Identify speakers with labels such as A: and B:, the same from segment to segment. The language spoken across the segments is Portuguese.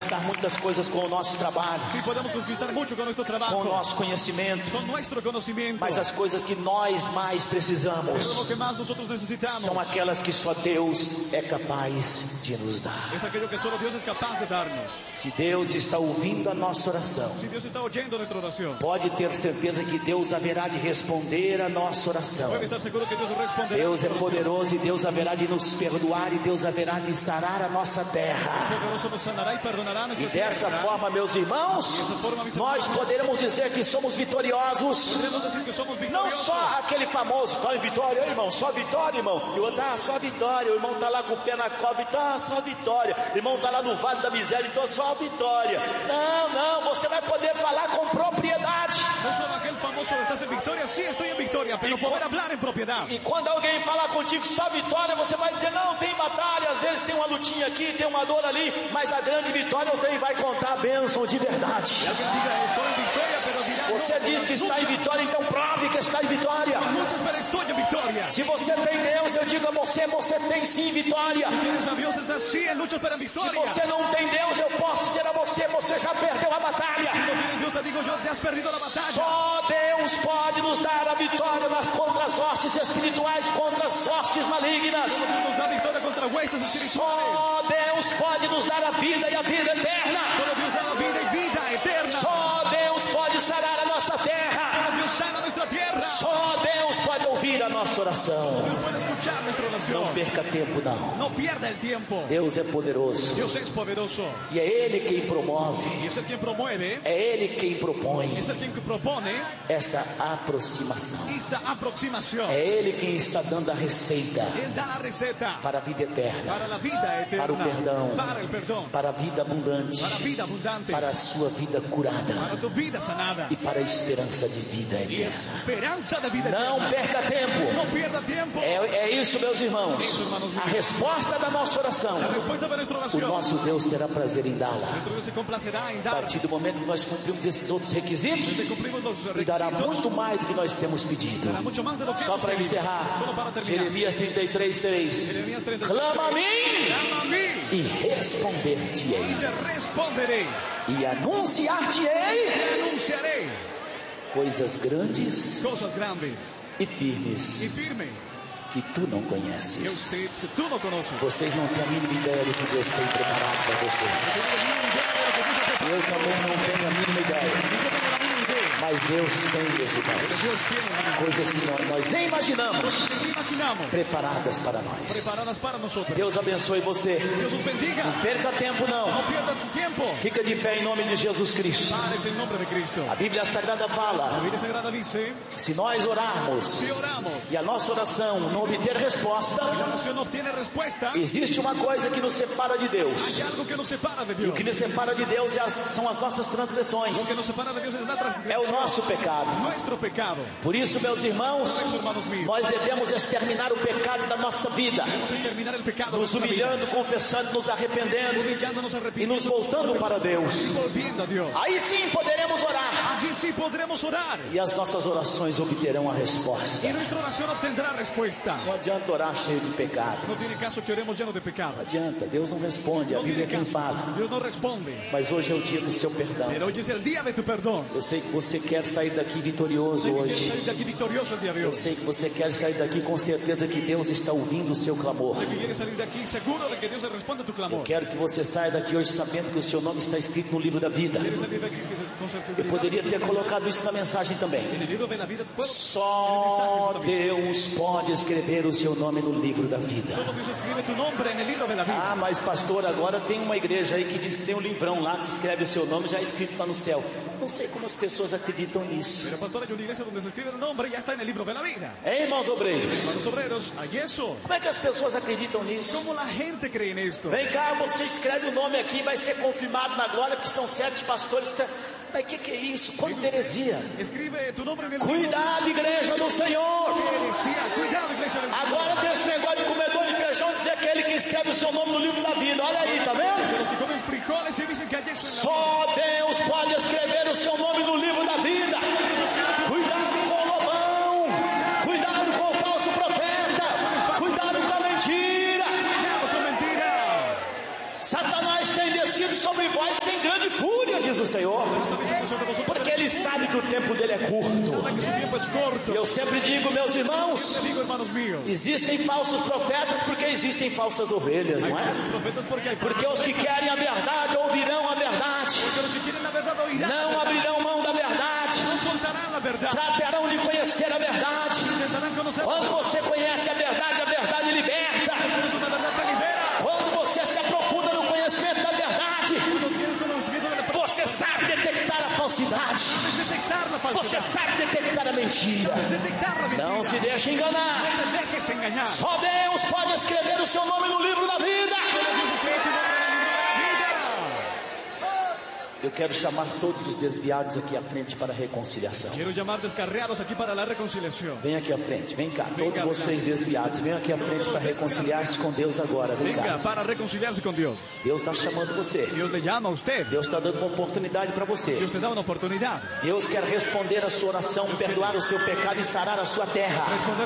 A: conquistar muitas coisas com o nosso trabalho,
B: sí, podemos conquistar mucho con nuestro trabajo,
A: com o nosso conhecimento,
B: con nuestro conocimiento.
A: mas as coisas que nós mais
B: Pero lo
A: precisamos
B: que más nosotros necesitamos
A: são aquelas que só Deus é capaz de nos dar.
B: es aquello que solo Dios es capaz de darnos.
A: Se Deus está ouvindo a nossa oração,
B: Si Dios está oyendo nuestra oración,
A: pode ter certeza que Deus haverá de responder a nossa oração.
B: puede estar seguro que Dios responderá.
A: Deus é poderoso e Deus haverá de nos perdoar e Deus haverá de sarar a nossa terra.
B: Poderoso nos sanará y perdonará
A: E
B: nuestra
A: dessa
B: tierra.
A: forma, meus irmãos, nós poderemos dizer que somos vitoriosos.
B: Podemos decir que somos
A: Não
B: victoriosos.
A: só aquele famoso, tá em vitória, irmão, só vitória, irmão. E o outro, só vitória. O irmão tá lá com o pé na cova, só vitória. O irmão tá lá no vale da miséria, então só vitória. Não, você vai poder falar com propriedade.
B: No solo aquel famoso, ¿estás en victoria? Sí, estoy en victoria, pero poder hablar en propiedad.
A: E quando alguém falar contigo só vitória, você vai dizer, não, tem batalha, às vezes tem uma lutinha aqui, tem uma dor ali, mas a grande vitória eu tenho e vai contar a bênção de verdade.
B: Y alguien diga, estoy en victoria, pero dirá,
A: Você
B: no,
A: diz que está em vitória, então prove que está em vitória.
B: muchos, pero estoy en victoria.
A: Se você tem Deus, eu digo a você, você tem sim vitória.
B: Tienes a Dios, estás sí en luchas, pero en
A: Se
B: victoria.
A: você não tem Deus, eu posso dizer a você, você já perdeu a batalha.
B: Si no tienes Dios, te digo yo, te has perdido la batalla.
A: Só Deus pode nos dar a vitória contra as hostes espirituais, contra as hostes malignas.
B: Dios nos da victoria contra huestes espirituales.
A: Só Deus pode nos dar a vida e a vida eterna.
B: Solo Dios da la vida y vida eterna.
A: Só Deus pode sarar a nossa terra.
B: Solo Dios sana nuestra tierra.
A: Só Deus pode ouvir a nossa oração.
B: Dios puede escuchar nuestra oración.
A: Não perca tempo, não.
B: No pierda el tiempo.
A: Deus é poderoso.
B: Dios es poderoso.
A: E é Ele quem promove.
B: Y es el quien promueve.
A: É Ele quem propõe
B: Es el quien propone
A: essa aproximação.
B: esta aproximación.
A: É Ele quem está dando a receita
B: Él da la receta
A: para a vida eterna,
B: para la vida eterna.
A: para o perdão,
B: Para el perdón.
A: para a vida abundante,
B: Para vida abundante.
A: para a sua vida curada
B: Para tu vida sanada.
A: e para a esperança de vida
B: Y
A: eterna.
B: esperanza de vida
A: Não
B: eterna.
A: perca tempo.
B: No pierda tiempo.
A: É isso, meus irmãos.
B: Isso, hermanos.
A: A resposta da nossa oração,
B: La respuesta de nuestra
A: o
B: oración.
A: nosso Deus terá prazer em dá-la.
B: Nuestro Dios se complacerá en
A: A
B: dar.
A: partir do momento que nós cumprimos esses outros requisitos,
B: Si cumplimos los
A: e dará
B: requisitos,
A: muito mais do que nós temos pedido.
B: dará mucho más de lo que
A: Só
B: hemos
A: para
B: pedido. Solo
A: encerrar,
B: para terminar.
A: Jeremias 33:3.
B: Jeremías 33.
A: Clama a mim
B: Clama a mí
A: e
B: y
A: responder-te-ei,
B: te responderé.
A: e anunciar-te-ei
B: Te anunciaré
A: coisas grandes
B: cosas grandes
A: e
B: y
A: firmes
B: firmes
A: que tu não
B: que
A: conheces.
B: tú no conoces.
A: Vocês não têm a mínima ideia do que Deus tem preparado para vocês. Eu também não tenho a mínima ideia. Mas Deus tem resultados.
B: Dios tiene
A: Coisas que nós nem imaginamos
B: que imaginamos
A: preparadas para nós.
B: preparadas para nosotros.
A: Deus abençoe você.
B: Dios os bendiga.
A: Não perca tempo não.
B: No pierda tu tiempo.
A: Fica de pé em nome de Jesus Cristo.
B: Padre, en nombre de Cristo.
A: A Bíblia Sagrada
B: La
A: fala,
B: Biblia Sagrada dice,
A: se nós orarmos
B: si oramos
A: e a nossa oração não obter resposta,
B: y la oración no obtiene respuesta,
A: existe uma coisa que nos separa de Deus.
B: hay algo que nos separa de
A: E o
B: Dios.
A: que nos separa de Deus são as nossas transgressões.
B: Lo que nos separa de Dios es la
A: É o
B: transgresión.
A: nosso pecado.
B: Nuestro pecado.
A: Por isso, meus irmãos,
B: Hermanos míos,
A: nós devemos exterminar o pecado da nossa vida,
B: debemos exterminar el pecado. de
A: nos
B: nuestra vida.
A: humilhando, confessando, nos arrependendo
B: Humillándonos,
A: e nos
B: arrepintiéndonos,
A: voltando para Deus.
B: volviendo a Dios.
A: Aí sim poderemos orar
B: Allí sí podremos orar
A: e as nossas orações obterão a resposta.
B: y nuestra oración obtendrá respuesta.
A: Não adianta orar cheio de pecado.
B: No tiene caso que oremos llenos de pecado.
A: Não adianta, Deus não responde, a
B: No
A: Bíblia é
B: tiene
A: quem
B: caso.
A: fala.
B: Dios no responde.
A: Mas hoje é o dia do seu perdão.
B: Pero hoy es el día de tu perdón.
A: Eu sei que você quer sair daqui vitorioso
B: Sé que quieres
A: hoje.
B: salir de aquí victorioso el día de
A: Eu
B: hoy.
A: sei que você quer sair daqui com certeza que Deus está ouvindo o seu clamor.
B: Sé que quieres salir de aquí seguro de que Dios responde a tu
A: Eu
B: clamor.
A: quero que você saia daqui hoje sabendo que o seu nome está escrito no livro da vida.
B: Quieres salir de aquí con
A: Eu
B: certidumbre.
A: poderia ter colocado isso na mensagem também.
B: En el libro de la vida puedo.
A: Só Deus pode escrever o seu nome no livro da vida.
B: Solo Dios escribe tu nombre en el libro de la vida.
A: Ah, mas pastor, agora tem uma igreja aí que diz que tem um livrão lá que escreve o seu nome já escrito lá no céu. Não sei como as pessoas acreditam nisso.
B: Pero pastor, hay una iglesia donde se escribe el nombre y ya está en el libro de la vida.
A: Hein, irmãos obreiros?
B: Para los obreros, hay eso.
A: Como é que as pessoas acreditam nisso?
B: ¿Cómo la gente cree en esto?
A: Vem cá, você escreve o nome aqui, vai ser confirmado na glória, que são 7 pastores. Mas que é isso? Quanta heresia!
B: Escribe tu nombre en el libro.
A: Cuidado, igreja do Senhor!
B: Heresía. Cuidado, iglesia del Señor.
A: Agora tem esse negócio de comedor de feijão, dizer que é ele que escreve o seu nome no livro da vida. Olha aí, tá vendo?
B: Los que comen frijoles y dicen que hay eso en la vida.
A: Só Deus pode escrever o seu nome no livro da vida. Cuidado com o lobão, cuidado com o falso profeta, cuidado com a mentira.
B: Cuidado con mentira.
A: Satanás tem descido sobre vós tem grande fúria, diz o Senhor, porque Ele sabe que o tempo dele é curto. E eu sempre digo, meus irmãos, existem falsos profetas porque existem falsas ovelhas, não é? Porque os que querem a verdade ouvirão a verdade, não abrirão mão da verdade, tratarão de conhecer a verdade. Quando você conhece a verdade liberta. Quando você se aprofunda no conhecimento da verdade, você sabe detectar a falsidade, você sabe detectar a mentira. Não se deixe enganar. Só Deus pode escrever o seu nome no livro da vida. Eu quero chamar todos os desviados aqui à frente para a reconciliação.
B: Quero chamar descarriados aqui para a reconciliação.
A: Vem aqui à frente, vem cá. Todos vocês desviados, venham aqui à frente para reconciliar-se com Deus agora. Vem cá.
B: Para reconciliar-se com Deus.
A: Deus está chamando você.
B: Deus lhe chama a você.
A: Deus está dando uma oportunidade para você.
B: Deus te dá uma oportunidade.
A: Deus quer responder a sua oração, perdoar o seu pecado e sarar a sua terra.
B: Responder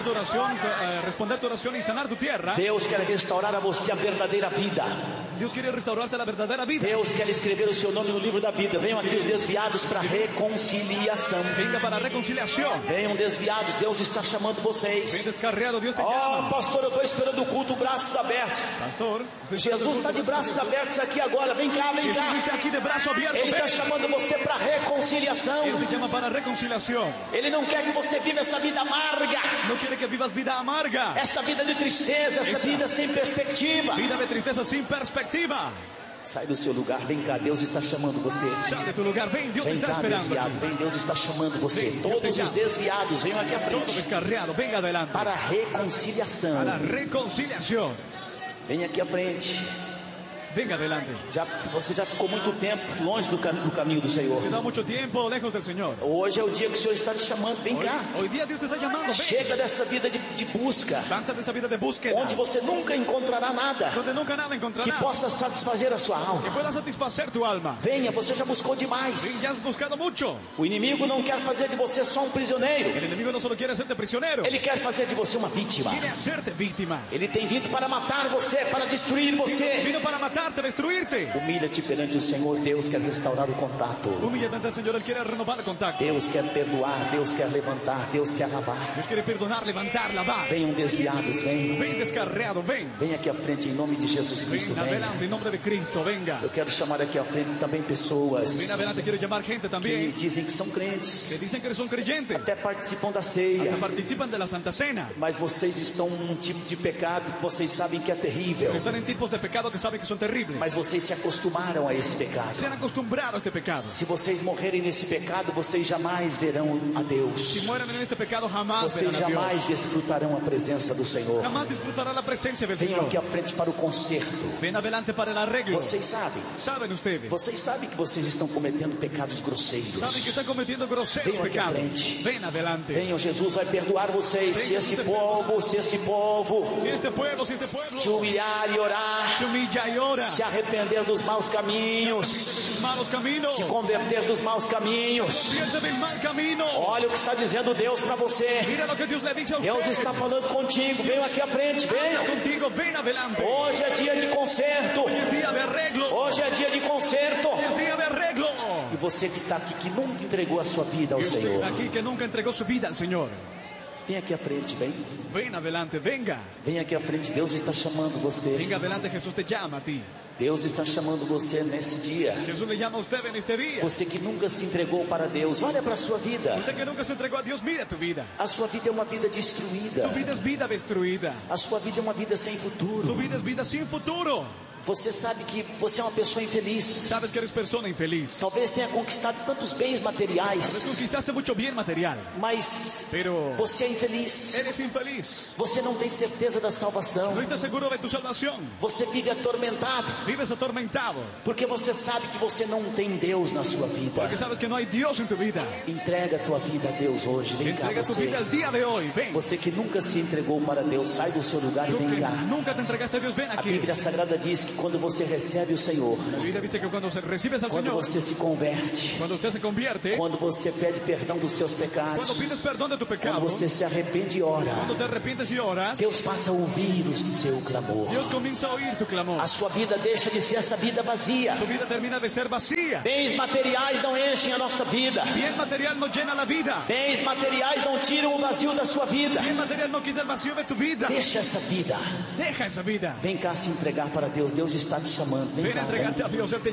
B: tu oração e sanar tu terra.
A: Deus quer restaurar a você a verdadeira vida.
B: Deus quer restaurar-te a verdadeira vida.
A: Deus quer escrever o seu nome no livro da vida. Venham aqui os desviados para reconciliação.
B: Venha para a reconciliação.
A: Venham desviados, Deus está chamando vocês.
B: Vem descarriado, Deus te chama.
A: Pastor, eu estou esperando o culto, braços abertos.
B: Pastor,
A: Jesus está de braços abertos aqui agora. Vem cá, vem cá.
B: Jesus está aqui de braço aberto.
A: Ele está chamando você para reconciliação.
B: Ele te chama para a reconciliação.
A: Ele não quer que você viva essa vida amarga.
B: Não quer que vivas vida amarga.
A: Essa vida de tristeza, essa vida sem perspectiva.
B: Vida de tristeza sem perspectiva.
A: Sai do seu lugar, vem cá, Deus está chamando você.
B: Sai do teu lugar, vem, Deus
A: vem
B: está
A: cá,
B: esperando.
A: Desviado, vem, Deus está chamando você. Todos os desviados, venham aqui à frente.
B: Todo descarriado, venga adelante.
A: Para a reconciliação.
B: Para a reconciliação.
A: Vem aqui à frente.
B: Venga adelante.
A: Você já ficou muito tempo longe do caminho do Senhor.
B: Te dá muito tempo lejos do Senhor.
A: Hoje é o dia que o Senhor está te chamando. Vem cá.
B: Hoje dia Deus te está chamando.
A: Chega dessa vida de busca.
B: Basta dessa vida de búsqueda.
A: Onde você nunca encontrará nada.
B: Onde nunca nada encontrará.
A: Que possa satisfazer a sua alma.
B: Que pueda satisfazer tu alma.
A: Venha, você já buscou demais.
B: Ven, já has buscado muito.
A: O inimigo não quer fazer de você só um prisioneiro.
B: O inimigo não só quer hacerte prisioneiro.
A: Ele quer fazer de você uma vítima.
B: Quer hacerte vítima.
A: Ele tem vindo para matar você, para destruir você.
B: Vino para matar-te, destruir-te.
A: Humilha-te perante o Senhor. Deus quer restaurar o contato.
B: Humilha-te ante o Senhor, Ele quer renovar o contato.
A: Deus quer perdoar, Deus quer levantar, Deus quer lavar.
B: Deus quer perdonar, levantar, lavar.
A: Venham desviados, venham.
B: Vem descarreado, vem.
A: Vem aqui à frente em nome de Jesus Cristo.
B: Vem adelante em nome de Cristo, venga.
A: Eu quero chamar aqui à frente também pessoas.
B: Vem adelante, quero chamar gente também.
A: Que dizem que são crentes.
B: Que dizem que são creyentes.
A: Até participam da ceia.
B: Até participam da Santa Cena.
A: Mas vocês estão num tipo de pecado que vocês sabem que é terrível.
B: Estão em tipos de pecado que sabem que são terríveis.
A: Mas vocês se acostumaram a esse pecado.
B: Se han acostumbrado a este pecado.
A: Se vocês morrerem nesse pecado, vocês jamais verão a Deus.
B: Se mueren en este pecado, jamás
A: vocês
B: verán a
A: jamais
B: Dios.
A: desfrutarão a presença do Senhor.
B: Jamás disfrutarán la presencia del
A: Venham
B: Señor.
A: aqui à frente para o conserto.
B: Ven adelante para el arreglo.
A: Vocês sabem.
B: Saben ustedes.
A: Vocês sabem que vocês estão cometendo pecados grosseiros.
B: Saben que están cometiendo groseros
A: Venham aqui à
B: pecados.
A: frente.
B: Ven adelante.
A: Venham, Jesus vai perdoar vocês. Se esse povo
B: Si este pueblo
A: se humilhar e orar,
B: se humilla y ora,
A: se arrepender dos maus caminhos,
B: sus malos caminos,
A: se converter dos maus caminhos.
B: convierte del mal camino.
A: Olha o que está dizendo Deus para você.
B: Mira lo que Dios le dice a usted.
A: Deus está falando contigo. Venham aqui à frente, venham.
B: Contigo, ven adelante.
A: Hoje é dia de conserto.
B: Hoy es día de arreglo.
A: Hoje é dia de conserto.
B: Hoy es día de arreglo.
A: E você que está aqui, que nunca entregou a sua vida ao
B: Y usted
A: Senhor,
B: aquí que nunca entregó su vida al Señor.
A: vem aqui à frente, vem.
B: Ven adelante, venga.
A: Vem aqui à frente, Deus está chamando você.
B: Venga adelante, Jesús te llama a ti.
A: Deus está chamando você nesse dia.
B: Jesús le llama a usted en este día.
A: Você que nunca se entregou para Deus, olha para a sua vida.
B: Usted que nunca se entregó a Dios, mira tu vida.
A: A sua vida é uma vida destruída.
B: Tu vida es vida destruida.
A: A sua vida é uma vida sem
B: Tu
A: futuro.
B: vida es vida sin futuro.
A: Você sabe que você é uma pessoa infeliz.
B: Sabes que eres persona infeliz.
A: Talvez tenha conquistado tantos bens
B: Tal vez
A: materiais,
B: conquistaste mucho bien material,
A: mas
B: pero
A: você é infeliz.
B: eres infeliz.
A: Você não tem certeza da salvação.
B: No estás seguro de tu salvación.
A: Você vive atormentado,
B: Vives atormentado.
A: porque você sabe que você não tem Deus na sua vida.
B: Porque sabes que no hay Dios en tu vida.
A: Entrega a tua vida a Deus hoje. Vem cá
B: Entrega tu
A: você.
B: vida al día de hoy. Ven.
A: Você que nunca se entregou para Deus, sai do seu lugar e
B: Tú
A: vem
B: que
A: cá.
B: nunca te entregaste a Dios, ven
A: A
B: aquí.
A: Bíblia Sagrada diz que quando você recebe o Senhor,
B: La Biblia dice que cuando recibes al
A: quando
B: Señor,
A: você se converte,
B: cuando usted se convierte,
A: quando você pede perdão dos seus
B: cuando
A: pecados,
B: pides perdón de tu
A: quando
B: pecado,
A: você se arrepende e ora,
B: cuando te arrepientes y oras,
A: Deus passa a ouvir o seu clamor.
B: Dios comienza a oír tu clamor.
A: A sua vida deixa deixa de ser essa vida vazia.
B: Tu vida termina de ser vacía.
A: Bens materiais não enchem a nossa vida.
B: Bien material no llena la vida.
A: Bens materiais não tiram o vazio da sua vida.
B: Bien material no quita el vacío de tu vida.
A: Deixa essa vida.
B: Deja esa vida.
A: Vem cá se entregar para Deus. Deus está te chamando. Vem
B: Ven a
A: cá,
B: entregarte a Dios, Él te